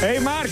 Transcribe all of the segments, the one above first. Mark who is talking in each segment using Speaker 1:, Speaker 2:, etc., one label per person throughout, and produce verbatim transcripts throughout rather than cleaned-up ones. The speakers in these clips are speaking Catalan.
Speaker 1: Ei, Marc!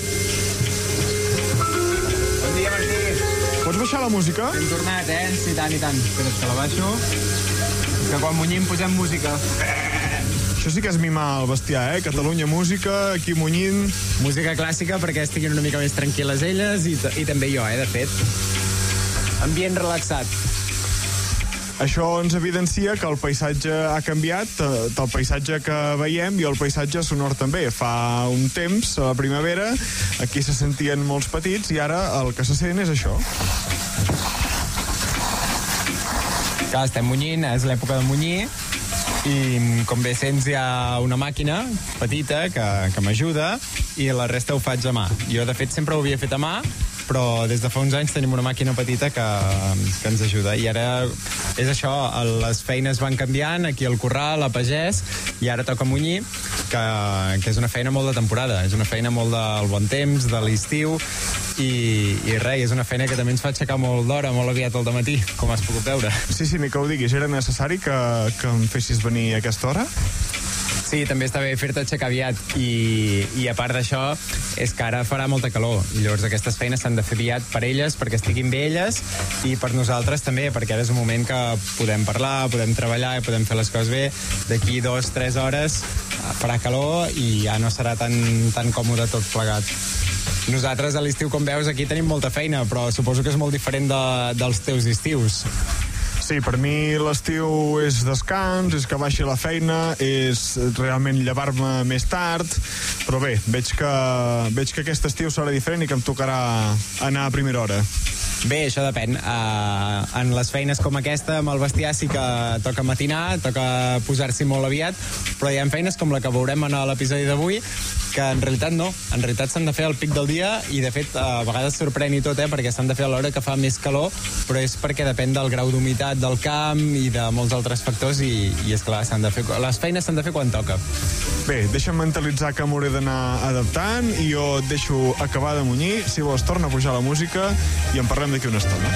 Speaker 2: Bon dia, Martí.
Speaker 1: Pots baixar la música?
Speaker 2: Hem tornat, eh? Sí, tant i tant. Espera't que la baixo. Que quan munyim posem música.
Speaker 1: Això sí que és mimar el bestiar, eh? Catalunya música, aquí munyint.
Speaker 2: Música clàssica perquè estiguin una mica més tranquil·les elles i, i també jo, eh, de fet. Ambient relaxat.
Speaker 1: Això ens evidencia que el paisatge ha canviat, del paisatge que veiem i el paisatge sonor també. Fa un temps, a la primavera, aquí se sentien molts petits i ara el que se sent és això.
Speaker 2: Clar, estem munyint, és l'època de munyir i com bé sents hi ha una màquina petita que, que m'ajuda i la resta ho faig a mà. Jo de fet sempre ho havia fet a mà, però des de fa uns anys tenim una màquina petita que, que ens ajuda i ara és això, les feines van canviant aquí al corral, a pagès, i ara toca munyir, que, que és una feina molt de temporada, és una feina molt del bon temps, de l'estiu, i, i res, és una feina que també ens fa aixecar molt d'hora, molt aviat al dematí, com has pogut veure.
Speaker 1: Sí, sí, ni que ho diguis, era necessari que, que em fessis venir a aquesta hora?
Speaker 2: Sí, també està bé fer-te aixecar aviat i, i a part d'això és que ara farà molta calor i llavors aquestes feines s'han de fer aviat per elles perquè estiguin bé elles i per nosaltres també, perquè ara és un moment que podem parlar, podem treballar i podem fer les coses bé. D'aquí dues, tres hores farà calor i ja no serà tan, tan còmode tot plegat. Nosaltres a l'estiu, com veus, aquí tenim molta feina, però suposo que és molt diferent de, dels teus estius.
Speaker 1: Sí, per mi l'estiu és descans, és que baixi la feina, és realment llevar-me més tard, però bé, veig que, veig que aquest estiu serà diferent i que em tocarà anar a primera hora.
Speaker 2: Bé, això depèn. Uh, en les feines com aquesta, amb el bestiar sí que toca matinar, toca posar-s'hi molt aviat, però hi ha feines com la que veurem en l'episodi d'avui, que en realitat no. En realitat s'han de fer al pic del dia i, de fet, a vegades sorprèn i tot, eh, perquè s'han de fer a l'hora que fa més calor, però és perquè depèn del grau d'humitat del camp i de molts altres factors i, i és clar, s'han de fer, les feines s'han de fer quan toca.
Speaker 1: Bé, deixa'm mentalitzar que m'hauré d'anar adaptant i jo et deixo acabar de munyir. Si vols, torna a pujar la música i en parlem d'aquí una estona.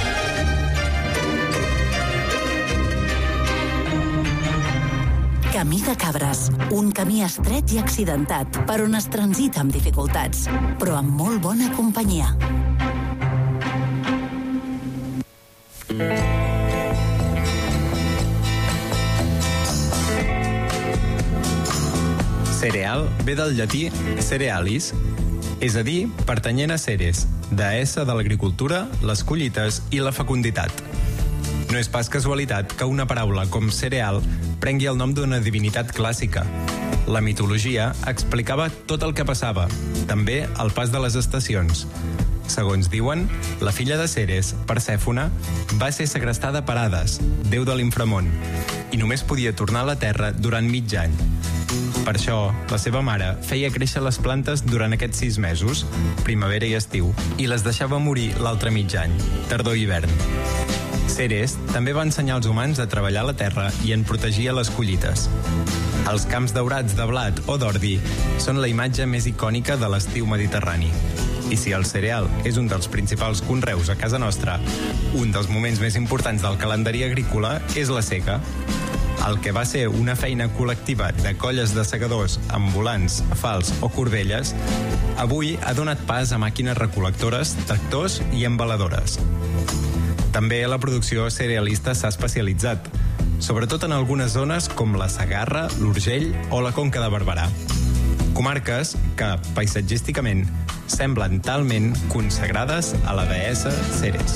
Speaker 3: Camí de Cabres, un camí estret i accidentat, per on es transita amb dificultats, però amb molt bona companyia.
Speaker 2: Cereal ve del llatí cerealis, és a dir, pertanyent a Ceres, deessa de l'agricultura, les collites i la fecunditat. No és pas casualitat que una paraula com cereal prengui el nom d'una divinitat clàssica. La mitologia explicava tot el que passava, també el pas de les estacions. Segons diuen, la filla de Ceres, Persèfone, va ser segrestada per Hades, déu de l'inframón, i només podia tornar a la terra durant mig any. Per això, la seva mare feia créixer les plantes durant aquests sis mesos, primavera i estiu, i les deixava morir l'altre mig any, tardor i hivern. Ceres també va ensenyar als humans a treballar la terra i en protegia les collites. Els camps daurats de blat o d'ordi són la imatge més icònica de l'estiu mediterrani. I si el cereal és un dels principals conreus a casa nostra, un dels moments més importants del calendari agrícola és la seca. El que va ser una feina col·lectiva de colles de segadors amb volants, fals o corbelles, avui ha donat pas a màquines recol·lectores, tractors i embaladores. També la producció cerealista s'ha especialitzat, sobretot en algunes zones com la Segarra, l'Urgell o la Conca de Barberà. Comarques que, paisatgísticament, semblen talment consagrades a la deessa Ceres.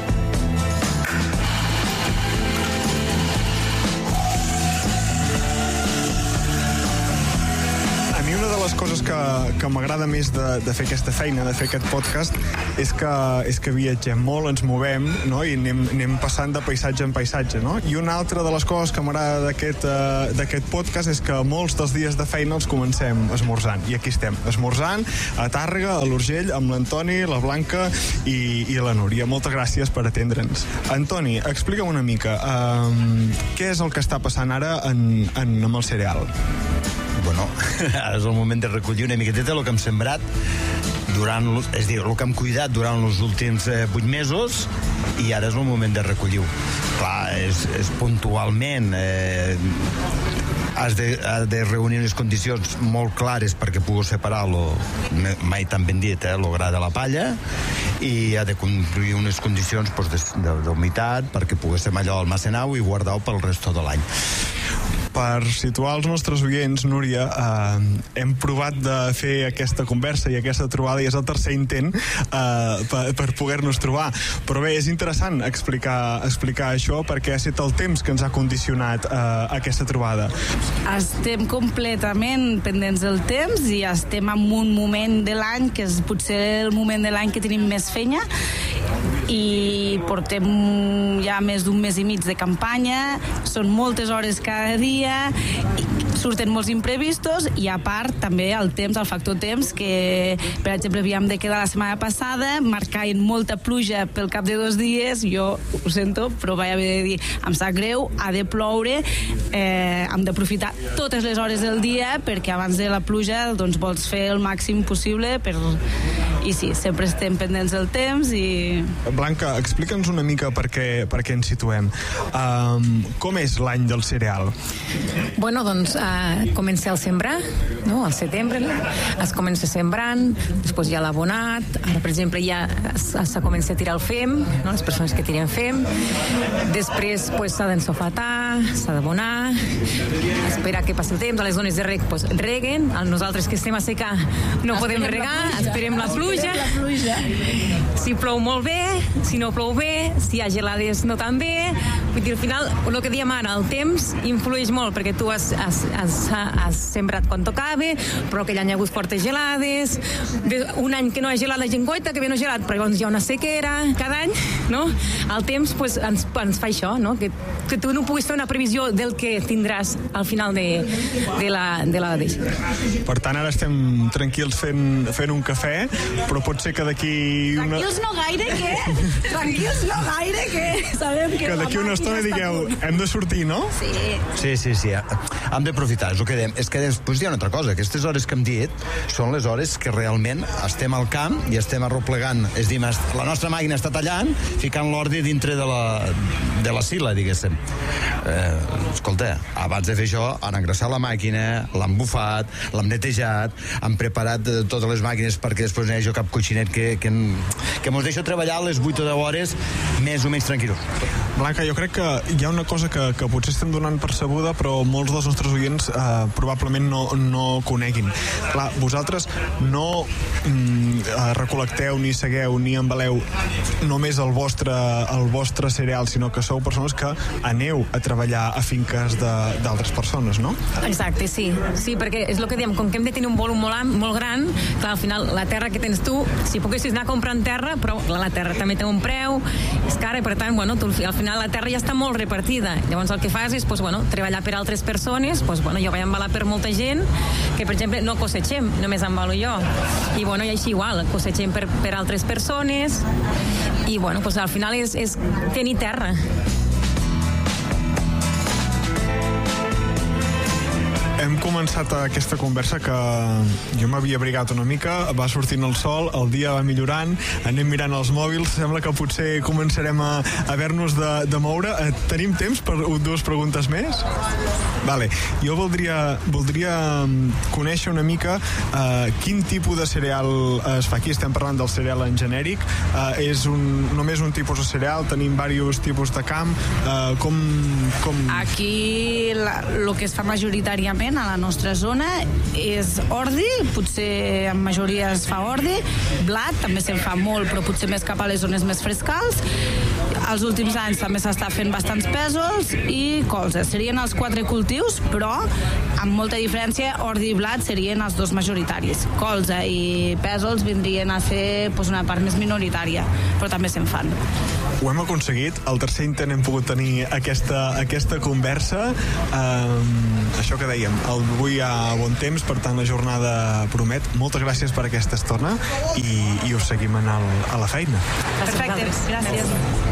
Speaker 1: Les coses que, que m'agrada més de, de fer aquesta feina, de fer aquest podcast, és que, és que viatgem molt, ens movem, no? I anem, anem passant de paisatge en paisatge, no? I una altra de les coses que m'agrada d'aquest uh, d'aquest podcast és que molts dels dies de feina els comencem esmorzant. I aquí estem, esmorzant a Tàrrega, a l'Urgell, amb l'Antoni, la Blanca i, i la Núria. Moltes gràcies per atendre'ns. Antoni, explica'm una mica, um, què és el que està passant ara en, en, amb el cereal?
Speaker 4: Bueno, ara és el moment de recollir una miqueteta el que hem sembrat durant, és a dir, el que hem cuidat durant els últims eh, vuit mesos i ara és el moment de recollir-ho. Clar, és, és puntualment eh, has de, has de reunir unes condicions molt clares perquè puguis separar-lo, mai tan ben dit, eh, lo gra de la palla, i ha de complir unes condicions pues, d'humitat perquè puguis ser allò almacenau i guardar-ho pel resto de l'any.
Speaker 1: Per situar els nostres oients, Núria, eh, hem provat de fer aquesta conversa i aquesta trobada i és el tercer intent eh, per, per poder-nos trobar. Però bé, és interessant explicar, explicar això perquè ha estat el temps que ens ha condicionat eh, aquesta trobada.
Speaker 5: Estem completament pendents del temps i estem en un moment de l'any que és potser el moment de l'any que tenim més feina i portem ja més d'un mes i mig de campanya, són moltes hores cada dia, surten molts imprevistos i a part també el temps, el factor temps, que per exemple havíem de quedar la setmana passada, marcaven molta pluja pel cap de dos dies, jo ho sento, però vaig haver de dir, em sap greu, ha de ploure, eh, hem d'aprofitar totes les hores del dia perquè abans de la pluja doncs vols fer el màxim possible per... i sí, sempre estem pendents del temps i...
Speaker 1: Blanca, explica'ns una mica per què, per què ens situem. Um, com és l'any del cereal?
Speaker 6: Bueno, doncs uh, comença el sembrar, no? Al setembre es comença sembrant, després ja l'abonat, ara per exemple ja s'ha començat a tirar el fem, no? Les persones que tiren fem, després pues, s'ha d'ensofatar, s'ha d'abonar, esperar que passi el temps, a les zones de reg pues, reguen, nosaltres que estem a secar no podem regar, esperem la pluja, la pluja. Si plou molt bé, si no plou bé, si hi ha gelades no tan bé. Vull dir, al final, el que diem ara, el temps influeix molt, perquè tu has, has, has, has sembrat quan tocava, però aquell any hi ha hagut fortes gelades, un any que no hi ha gelat la gent goita, que ve no gelat, però llavors hi ha una sequera cada any, no? El temps pues, ens, ens fa això, no? Que, que tu no puguis fer una previsió del que tindràs al final de, de la de la deixa.
Speaker 1: Per tant, ara estem tranquils fent, fent un cafè, però pot ser que d'aquí... Una...
Speaker 5: Tranquils no gaire, què? Tranquils no gaire, què? Sabem que...
Speaker 1: Que d'aquí una estona digueu, hem de sortir, no?
Speaker 5: Sí.
Speaker 4: Sí, sí, sí. Hem d'aprofitar, és el que dèiem. És que després hi ha una altra cosa. Aquestes hores que hem dit són les hores que realment estem al camp i estem arroplegant. És dir, la nostra màquina està tallant, ficant l'ordi dintre de la, de la sila, diguéssim. Eh, escolta, abans de fer això, han engraçat la màquina, l'han bufat, l'han netejat, han preparat totes les màquines perquè després no hi hagi cap coixinet que, que, que mos deixa treballar les vuit o deu hores més o menys tranquil.
Speaker 1: Blanca, jo crec que hi ha una cosa que, que potser estem donant per sabuda, però molts dels nostres oients eh, probablement no, no coneguin. Clar, vosaltres no mm, recol·lecteu, ni segueu, ni embaleu només el vostre, el vostre cereal, sinó que sou persones que aneu a treballar a finques d'altres persones, no?
Speaker 6: Exacte, sí. Sí, perquè és el que diem, com que hem de tenir un volum molt, molt gran, clar, al final la terra que tens tu, si poguessis anar comprant terra, però clar, la terra també té un preu, és cara, i per tant, bueno, tu, al final la terra ja està molt repartida. Llavors el que fas és pues, bueno, treballar per altres persones, pues, bueno, jo vaig embalar per molta gent que, per exemple, no cosechem, només embalo jo. I, bueno, i així igual, cosechem per, per altres persones i, bueno, pues, al final és, és tenir terra.
Speaker 1: Hem començat aquesta conversa que jo m'havia abrigat una mica, va sortint el sol, el dia va millorant, anem mirant els mòbils, sembla que potser començarem a, a haver-nos de, de moure. Eh, tenim temps per dues preguntes més? Vale. Jo voldria, voldria conèixer una mica eh, quin tipus de cereal es fa. Aquí estem parlant del cereal en genèric. Eh, és un, només un tipus de cereal? Tenim diversos tipus de camp? Eh, com, com...
Speaker 5: Aquí el que es fa majoritàriament a la nostra zona és ordi, potser en majoria es fa ordi, blat, també se'n fa molt, però potser més cap a les zones més frescals. Els últims anys també s'està fent bastants pèsols i colza. Serien els quatre cultius, però amb molta diferència, ordi i blat serien els dos majoritaris. Colza i pèsols vindrien a ser pues, una part més minoritària, però també se'n fan.
Speaker 1: Ho hem aconseguit, al tercer intent hem pogut tenir aquesta, aquesta conversa. Um, això que dèiem, avui hi ha bon temps, per tant la jornada promet. Moltes gràcies per aquesta estona i, i us seguim en el, a la feina.
Speaker 5: Perfecte, gràcies.